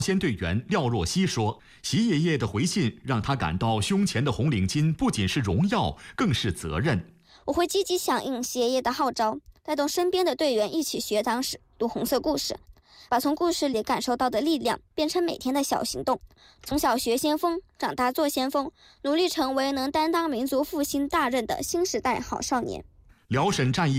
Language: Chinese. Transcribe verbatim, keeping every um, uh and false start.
先队员廖若曦说：“习爷爷的回信让他感到胸前的红领巾不仅是荣耀，更是责任。 我会积极响应习爷爷的号召，带动身边的队员一起学党史、读红色故事，把从故事里感受到的力量变成每天的小行动。从小学先锋，长大做先锋，努力成为能担当民族复兴大任的新时代好少年。” 辽沈战役